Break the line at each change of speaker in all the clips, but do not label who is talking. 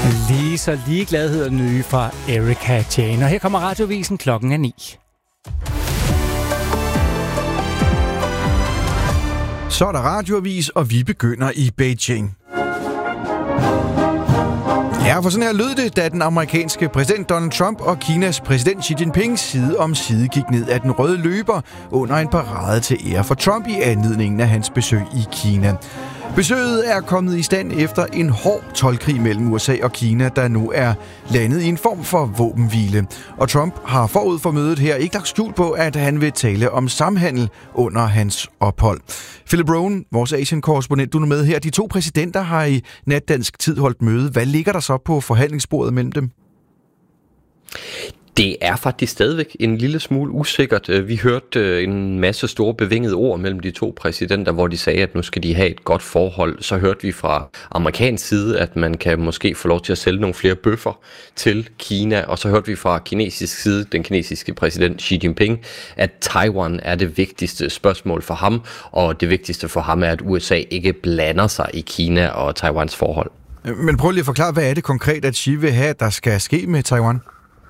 Lige så ligeglad hedder nye fra Erika Jane. Og her kommer Radiovisen, klokken er 9.
Så er der radioavis, og vi begynder i Beijing. Ja, for sådan her lød det, da den amerikanske præsident Donald Trump og Kinas præsident Xi Jinping side om side gik ned ad den røde løber under en parade til ære for Trump i anledningen af hans besøg i Kina. Besøget er kommet i stand efter en hård toldkrig mellem USA og Kina, der nu er landet i en form for våbenhvile. Og Trump har forud for mødet her ikke lagt skjul på, at han vil tale om samhandel under hans ophold. Philip Rowan, vores Asien-korrespondent, du er med her. De to præsidenter har i natdansk tid holdt møde. Hvad ligger der så på forhandlingsbordet mellem dem?
Det er faktisk stadigvæk en lille smule usikkert. Vi hørte en masse store bevingede ord mellem de to præsidenter, hvor de sagde, at nu skal de have et godt forhold. Så hørte vi fra amerikansk side, at man kan måske få lov til at sælge nogle flere bøffer til Kina. Og så hørte vi fra kinesisk side, den kinesiske præsident Xi Jinping, at Taiwan er det vigtigste spørgsmål for ham. Og det vigtigste for ham er, at USA ikke blander sig i Kina og Taiwans forhold.
Men prøv lige at forklare, hvad er det konkret, at Xi vil have, der skal ske med Taiwan?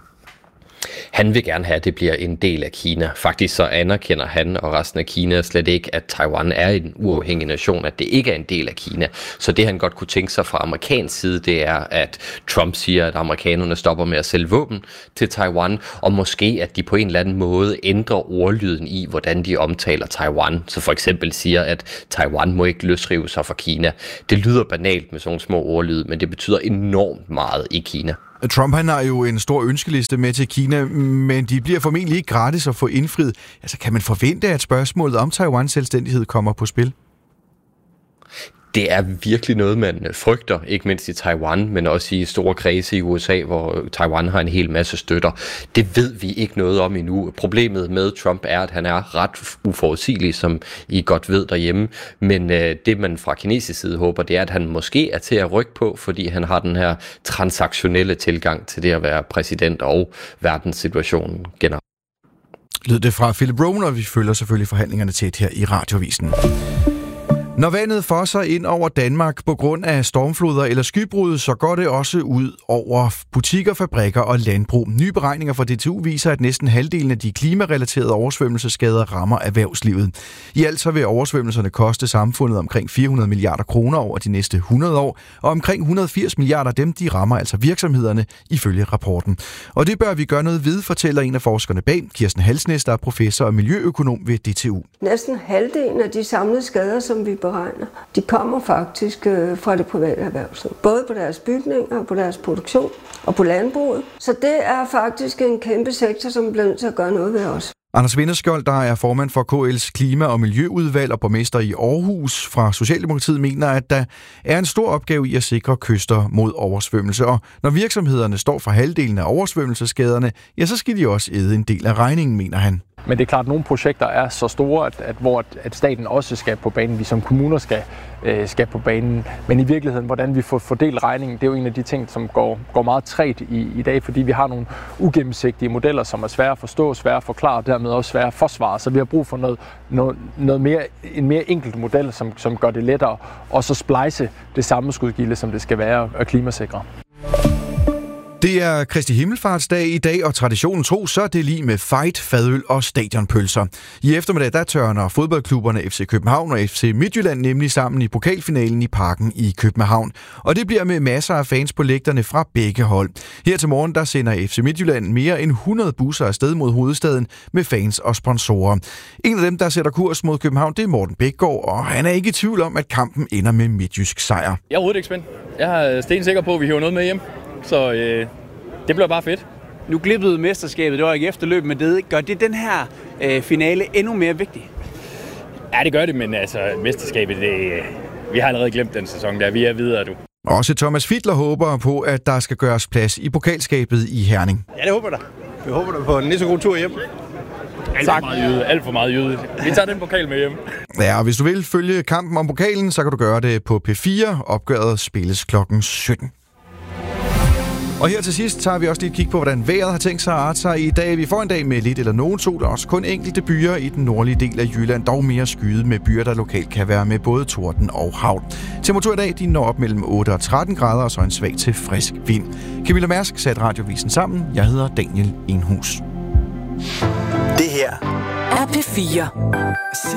Han vil gerne have, at det bliver en del af Kina. Faktisk så anerkender han og resten af Kina slet ikke, at Taiwan er en uafhængig nation, at det ikke er en del af Kina. Så det han godt kunne tænke sig fra amerikansk side, det er, at Trump siger, at amerikanerne stopper med at sælge våben til Taiwan, og måske at de på en eller anden måde ændrer ordlyden i, hvordan de omtaler Taiwan. Så for eksempel siger, at Taiwan må ikke løsrive sig fra Kina. Det lyder banalt med sådan nogle små ordlyd, men det betyder enormt meget i Kina.
Trump han har jo en stor ønskeliste med til Kina, men de bliver formentlig ikke gratis at få indfriet. Altså, kan man forvente, at spørgsmålet om Taiwans selvstændighed kommer på spil?
Det er virkelig noget, man frygter, ikke mindst i Taiwan, men også i store kredse i USA, hvor Taiwan har en hel masse støtter. Det ved vi ikke noget om endnu. Problemet med Trump er, at han er ret uforudsigelig, som I godt ved derhjemme. Men det, man fra kinesisk side håber, det er, at han måske er til at rykke på, fordi han har den her transaktionelle tilgang til det at være præsident og verdenssituationen generelt.
Lød det fra Philip Rowan, og vi følger selvfølgelig forhandlingerne tæt her i Radiovisen. Når vandet fosser ind over Danmark på grund af stormfloder eller skybrud, så går det også ud over butikker, fabrikker og landbrug. Nye beregninger fra DTU viser, at næsten halvdelen af de klimarelaterede oversvømmelsesskader rammer erhvervslivet. I alt så vil oversvømmelserne koste samfundet omkring 400 milliarder kroner over de næste 100 år, og omkring 180 milliarder af dem, de rammer altså virksomhederne, ifølge rapporten. Og det bør vi gøre noget ved, fortæller en af forskerne bag, Kirsten Halsnæs, der er professor og miljøøkonom ved DTU.
Næsten halvdelen af de samlede skader, som vi beregner, de kommer faktisk fra det private erhvervsliv. Både på deres bygninger, på deres produktion og på landbruget. Så det er faktisk en kæmpe sektor, som bliver nødt til at gøre noget ved os.
Anders Vinderskjold, der er formand for KL's Klima- og Miljøudvalg og borgmester i Aarhus fra Socialdemokratiet, mener, at der er en stor opgave i at sikre kyster mod oversvømmelse. Og når virksomhederne står for halvdelen af oversvømmelsesskaderne, ja, så skal de også æde en del af regningen, mener han.
Men det er klart, at nogle projekter er så store, hvor staten også skal på banen, vi som kommuner skal på banen. Men i virkeligheden, hvordan vi får fordelt regningen, det er jo en af de ting, som går meget trægt i dag, fordi vi har nogle ugennemsigtige modeller, som er svære at forstå, svære at forklare, og dermed også svære at forsvare. Så vi har brug for en mere enkelt model, som gør det lettere, og så splice det samme skudgilde, som det skal være, og klimasikre.
Det er Kristi Himmelfartsdag i dag, og traditionen tro, så er det lige med fight, fadøl og stadionpølser. I eftermiddag, der tørner fodboldklubberne FC København og FC Midtjylland nemlig sammen i pokalfinalen i Parken i København. Og det bliver med masser af fans på lægterne fra begge hold. Her til morgen, der sender FC Midtjylland mere end 100 busser afsted mod hovedstaden med fans og sponsorer. En af dem, der sætter kurs mod København, det er Morten Bækgaard, og han er ikke i tvivl om, at kampen ender med midtjysk sejr.
Jeg er overhovedet ikke spændt. Jeg er stensikker på, at vi hiver noget med hjem. Så det bliver bare fedt.
Nu glippede mesterskabet, det var ikke efterløb, men det gør det den her finale endnu mere vigtig?
Ja, det gør det, men altså mesterskabet, vi har allerede glemt den sæson der. Vi er videre, du.
Også Thomas Fiedler håber på, at der skal gøres plads i pokalskabet i Herning.
Ja, det håber jeg da. Vi håber da på en lige så god tur hjem.
Alt for meget jyde. Vi tager den pokal med hjem.
Ja, og hvis du vil følge kampen om pokalen, så kan du gøre det på P4. Opgøret spilles klokken 17. Og her til sidst tager vi også lige et kig på, hvordan vejret har tænkt sig at arte sig i dag. Vi får en dag med lidt eller nogen sol, og også kun enkelte byer i den nordlige del af Jylland, dog mere skyet med byer, der lokalt kan være med både torden og hagl. Temperatur i dag, de når op mellem 8 og 13 grader, og så en svag til frisk vind. Camilla Mærsk satte Radiovisen sammen. Jeg hedder Daniel Enhus.
Det her er P4.